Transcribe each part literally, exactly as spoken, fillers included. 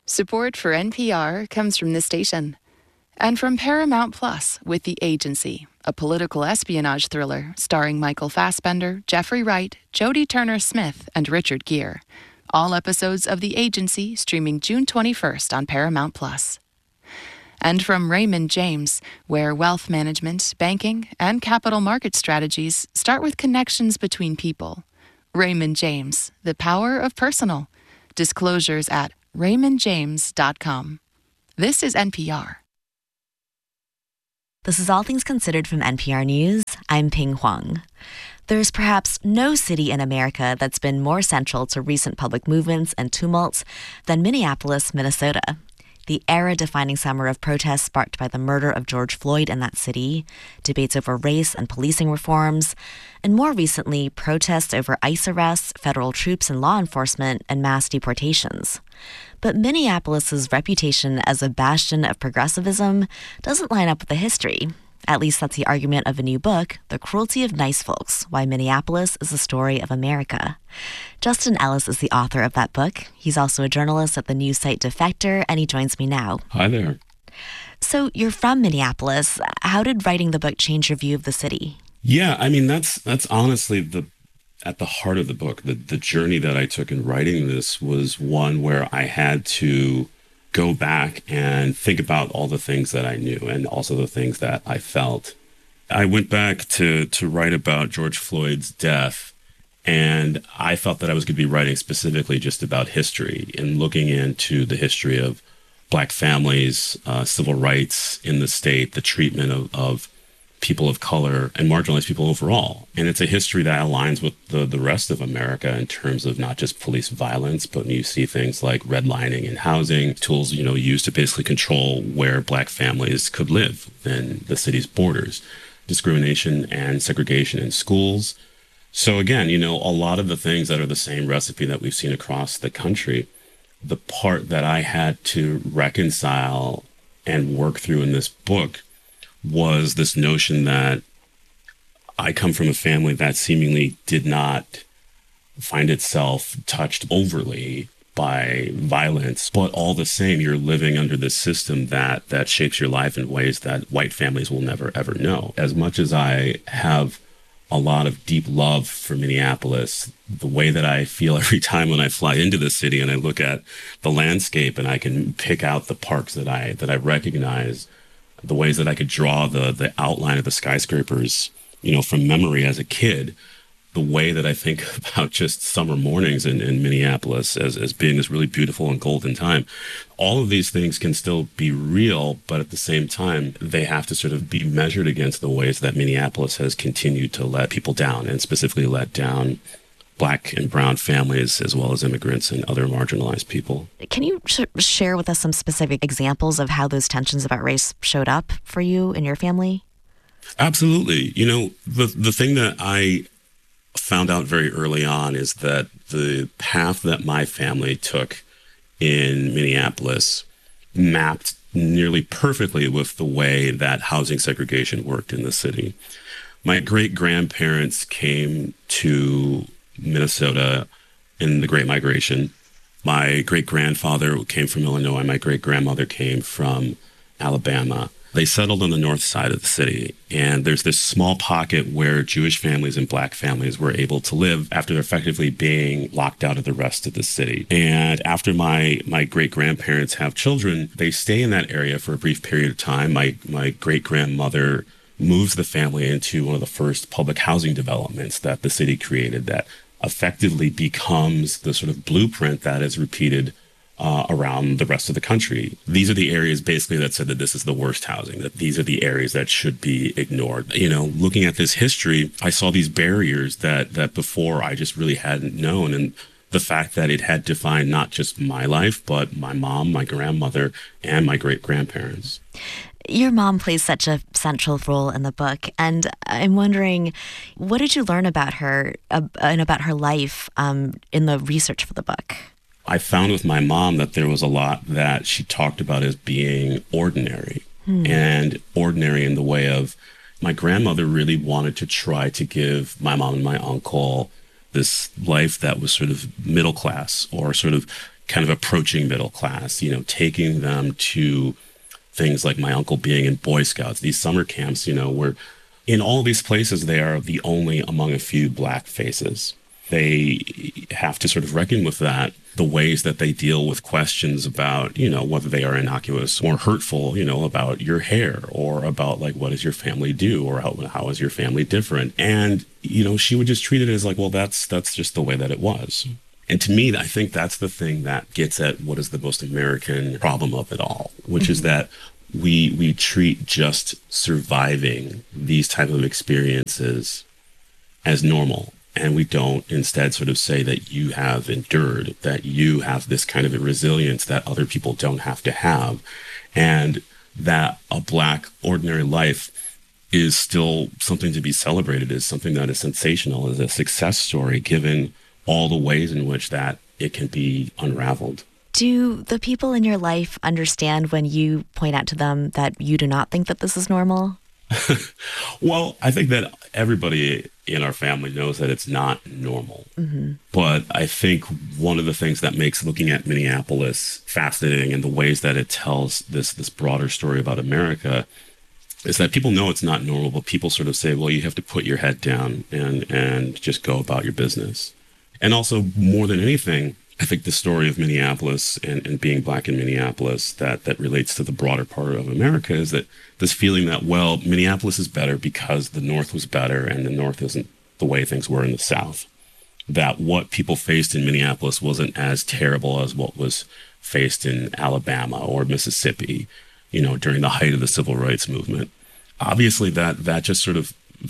Support for N P R comes from this station and from Paramount Plus with The Agency, a political espionage thriller starring Michael Fassbender, Jeffrey Wright, Jodie Turner-Smith, and Richard Gere. All episodes of The Agency streaming June twenty-first on Paramount Plus. And from Raymond James, where wealth management, banking, and capital market strategies start with connections between people. Raymond James, the power of personal. Disclosures at raymond james dot com. This is N P R. This is All Things Considered from N P R News. I'm Ping Huang. There's perhaps no city in America that's been more central to recent public movements and tumults than Minneapolis, Minnesota. The era-defining summer of protests sparked by the murder of George Floyd in that city, debates over race and policing reforms, and more recently, protests over ICE arrests, federal troops and law enforcement, and mass deportations. But Minneapolis's reputation as a bastion of progressivism doesn't line up with the history. At least that's the argument of a new book, The Cruelty of Nice Folks, Why Minneapolis is the Story of America. Justin Ellis is the author of that book. He's also a journalist at the news site Defector, and he joins me now. Hi there. So you're from Minneapolis. How did writing the book change your view of the city? Yeah, I mean, that's that's honestly the at the heart of the book. The, the journey that I took in writing this was one where I had to go back and think about all the things that I knew and also the things that I felt. I went back to to write about George Floyd's death, and I felt that I was going to be writing specifically just about history and looking into the history of Black families, uh, civil rights in the state, the treatment of, of people of color and marginalized people overall. And it's a history that aligns with the, the rest of America in terms of not just police violence, but you see things like redlining in housing, tools, you know, used to basically control where Black families could live in the city's borders, discrimination and segregation in schools. So again, you know, a lot of the things that are the same recipe that we've seen across the country, the part that I had to reconcile and work through in this book was this notion that I come from a family that seemingly did not find itself touched overly by violence, but all the same, you're living under this system that that shapes your life in ways that white families will never, ever know. As much as I have a lot of deep love for Minneapolis, the way that I feel every time when I fly into the city and I look at the landscape and I can pick out the parks that I that I recognize, the ways that I could draw the the outline of the skyscrapers, you know, from memory as a kid, the way that I think about just summer mornings in, in Minneapolis as, as being this really beautiful and golden time. All of these things can still be real, but at the same time, they have to sort of be measured against the ways that Minneapolis has continued to let people down, and specifically let down Black and brown families, as well as immigrants and other marginalized people. Can you sh- share with us some specific examples of how those tensions about race showed up for you and your family? Absolutely. You know, the the thing that I found out very early on is that the path that my family took in Minneapolis mapped nearly perfectly with the way that housing segregation worked in the city. My great-grandparents came to Minnesota in the Great Migration. My great-grandfather came from Illinois. My great-grandmother came from Alabama. They settled on the north side of the city, and there's this small pocket where Jewish families and Black families were able to live after effectively being locked out of the rest of the city. And after my my great-grandparents have children, they stay in that area for a brief period of time. My my great-grandmother moves the family into one of the first public housing developments that the city created that effectively becomes the sort of blueprint that is repeated uh, around the rest of the country. These are the areas basically that said that this is the worst housing, that these are the areas that should be ignored. You know, looking at this history, I saw these barriers that that before I just really hadn't known. And the fact that it had defined not just my life, but my mom, my grandmother, and my great-grandparents. Your mom plays such a central role in the book, and I'm wondering, what did you learn about her uh, and about her life um, in the research for the book? I found with my mom that there was a lot that she talked about as being ordinary, hmm. and ordinary in the way of my grandmother really wanted to try to give my mom and my uncle this life that was sort of middle class, or sort of kind of approaching middle class, you know, taking them to things like my uncle being in Boy Scouts, these summer camps, you know, where in all these places, they are the only among a few black faces. They have to sort of reckon with that, the ways that they deal with questions about, you know, whether they are innocuous or hurtful, you know, about your hair or about like, what does your family do or how, how is your family different? And, you know, she would just treat it as like, well, that's that's just the way that it was. And to me, I think that's the thing that gets at what is the most American problem of it all, which mm-hmm. is that we we treat just surviving these type of experiences as normal. And we don't instead sort of say that you have endured, that you have this kind of a resilience that other people don't have to have. And that a Black ordinary life is still something to be celebrated, is something that is sensational, is a success story, given all the ways in which that it can be unraveled. Do the people in your life understand when you point out to them that you do not think that this is normal? Well, I think that everybody in our family knows that it's not normal. Mm-hmm. But I think one of the things that makes looking at Minneapolis fascinating and the ways that it tells this this broader story about America is that people know it's not normal, but people sort of say, well, you have to put your head down and, and just go about your business. And also, more than anything, I think the story of Minneapolis and, and being Black in Minneapolis that, that relates to the broader part of America is that this feeling that, well, Minneapolis is better because the North was better and the North isn't the way things were in the South. That what people faced in Minneapolis wasn't as terrible as what was faced in Alabama or Mississippi, you know, during the height of the civil rights movement. Obviously, that that just sort of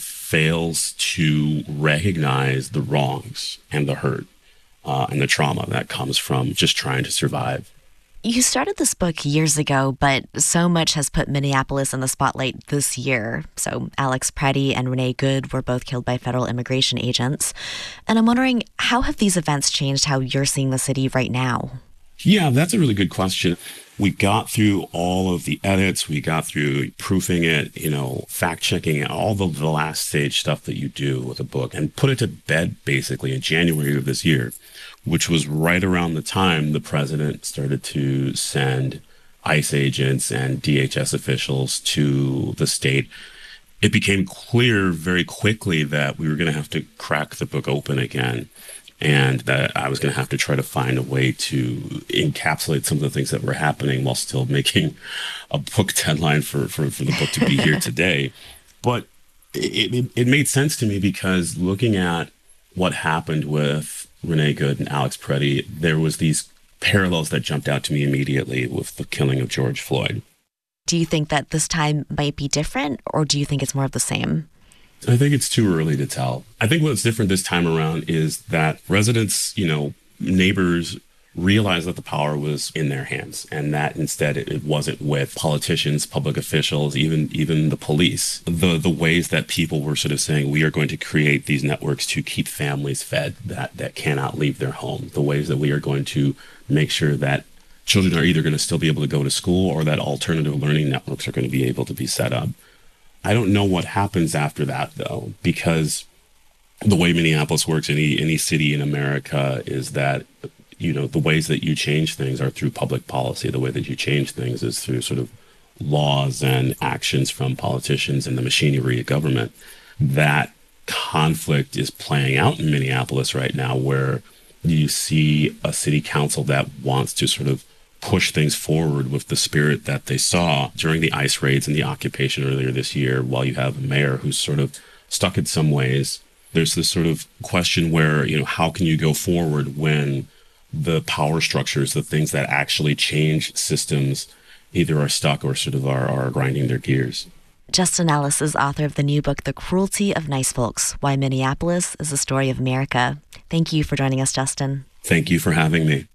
fails to recognize the wrongs and the hurt. Uh, and the trauma that comes from just trying to survive. You started this book years ago, but so much has put Minneapolis in the spotlight this year. So Alex Preddy and Renee Good were both killed by federal immigration agents. And I'm wondering, how have these events changed how you're seeing the city right now? Yeah, that's a really good question. We got through all of the edits. We got through proofing it, you know, fact-checking it, all the, the last stage stuff that you do with a book, and put it to bed basically in January of this year, which was right around the time the president started to send ICE agents and D H S officials to the state. It became clear very quickly that we were going to have to crack the book open again. And that I was going to have to try to find a way to encapsulate some of the things that were happening while still making a book deadline for, for, for the book to be here today. But it, it, it made sense to me because looking at what happened with Renee Good and Alex Preddy, there was these parallels that jumped out to me immediately with the killing of George Floyd. Do you think that this time might be different, or do you think it's more of the same? I think it's too early to tell. I think what's different this time around is that residents, you know, neighbors realized that the power was in their hands and that instead it, it wasn't with politicians, public officials, even even the police. The the ways that people were sort of saying, we are going to create these networks to keep families fed that, that cannot leave their home. The ways that we are going to make sure that children are either going to still be able to go to school or that alternative learning networks are going to be able to be set up. I don't know what happens after that, though, because the way Minneapolis works, any any city in America, is that, you know, the ways that you change things are through public policy. The way that you change things is through sort of laws and actions from politicians and the machinery of government. That conflict is playing out in Minneapolis right now, where you see a city council that wants to sort of push things forward with the spirit that they saw during the ICE raids and the occupation earlier this year, while you have a mayor who's sort of stuck in some ways. There's this sort of question where, you know, how can you go forward when the power structures, the things that actually change systems, either are stuck or sort of are, are grinding their gears? Justin Ellis is author of the new book, The Cruelty of Nice Folks, Why Minneapolis is a Story of America. Thank you for joining us, Justin. Thank you for having me.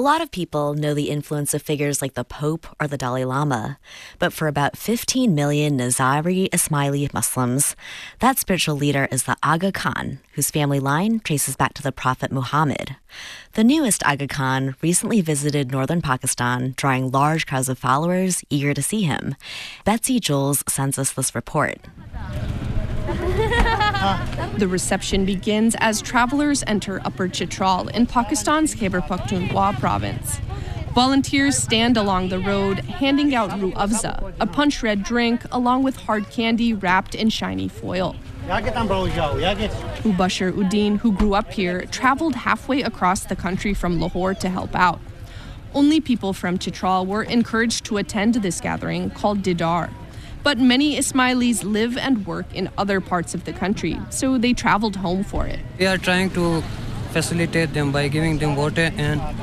lot of people know the influence of figures like the Pope or the Dalai Lama, but for about fifteen million Nizari Ismaili Muslims, that spiritual leader is the Aga Khan, whose family line traces back to the Prophet Muhammad. The newest Aga Khan recently visited northern Pakistan, drawing large crowds of followers eager to see him. Betsy Jules sends us this report. The reception begins as travelers enter Upper Chitral in Pakistan's Khyber Pakhtunkhwa province. Volunteers stand along the road, handing out Roo Afza, a punch-red drink, along with hard candy wrapped in shiny foil. Mubashir Uddin, who grew up here, traveled halfway across the country from Lahore to help out. Only people from Chitral were encouraged to attend this gathering called Didar. But many Ismailis live and work in other parts of the country, so they traveled home for it. We are trying to facilitate them by giving them water and